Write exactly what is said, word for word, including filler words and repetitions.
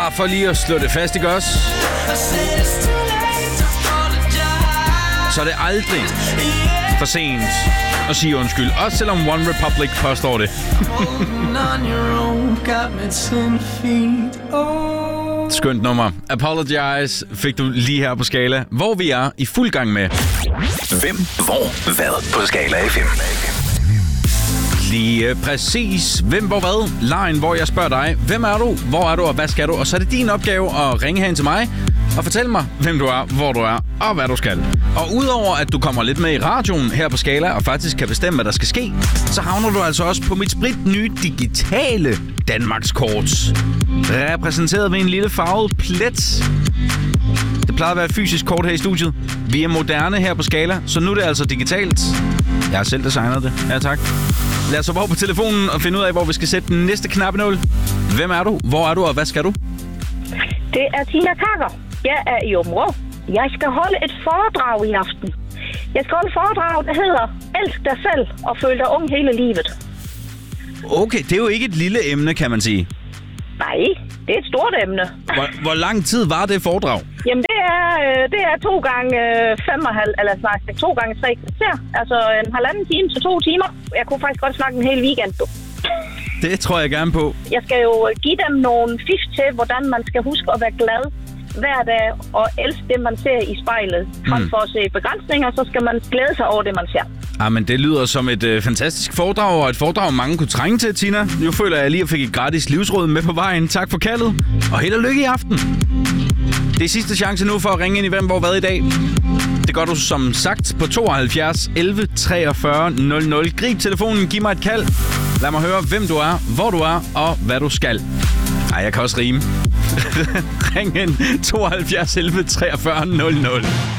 Bare for lige at slå det fast, ikke også? Så er det aldrig for sent at sige undskyld. Også selvom One Republic påstår det. Skønt nummer. Apologize fik du lige her på Skala, hvor vi er i fuld gang med. Hvem, hvor, hvad på Skala F M. Lige præcis. Hvem, hvor, hvad? Lejen, hvor jeg spørger dig. Hvem er du? Hvor er du? Og hvad skal du? Og så er det din opgave at ringe hen til mig og fortælle mig, hvem du er, hvor du er og hvad du skal. Og udover at du kommer lidt med i radioen her på Skala og faktisk kan bestemme, hvad der skal ske, så havner du altså også på mit sprit nye digitale Danmarkskort. Repræsenteret ved en lille farvet plet. Det plejede at være et fysisk kort her i studiet. Vi er moderne her på Skala, så nu er det altså digitalt. Jeg har selv designet det. Ja, tak. Lad os så på telefonen og finde ud af, hvor vi skal sætte den næste knappenål. Hvem er du? Hvor er du? Og hvad skal du? Det er Tina Kager. Jeg er i Områ. Jeg skal holde et foredrag i aften. Jeg skal holde et foredrag, der hedder Elsk dig selv og føl dig ung hele livet. Okay, det er jo ikke et lille emne, kan man sige. Nej, det er et stort emne. Hvor, hvor lang tid var det foredrag? Jamen, det er, det er to gange fem og halv, eller faktisk to gange tre kvarter. Altså en halvanden time til to timer. Jeg kunne faktisk godt snakke en hel weekend, du. Det tror jeg gerne på. Jeg skal jo give dem nogle fif til, hvordan man skal huske at være glad hver dag og elske det, man ser i spejlet. Frem for at se begrænsninger, så skal man glæde sig over det, man ser. Ah, men det lyder som et øh, fantastisk foredrag, og et foredrag, mange kunne trænge til, Tina. Nu føler jeg lige, at jeg fik et gratis livsråd med på vejen. Tak for kaldet, og held og lykke i aften. Det er sidste chance nu for at ringe ind i Hvem, hvor, hvad i dag. Det gør du som sagt på tooghalvfjerds elleve treogfyrre nul nul. Grib telefonen, giv mig et kald. Lad mig høre, hvem du er, hvor du er og hvad du skal. Ej, jeg kan også rime. Ring ind tooghalvfjerds elleve treogfyrre nul nul.